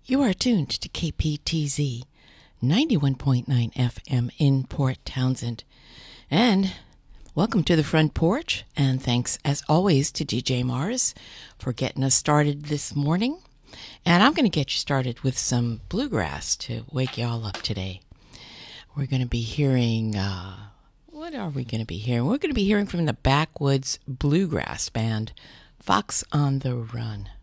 You are tuned to KPTZ 91.9 FM in Port Townsend. And welcome to the front porch. And thanks, as always, to DJ Mars for getting us started this morning. And I'm going to get you started with some bluegrass to wake you all up today. We're going to be hearing, what are we going to be hearing? We're going to be hearing from the Backwoods Bluegrass Band, Fox on the Run.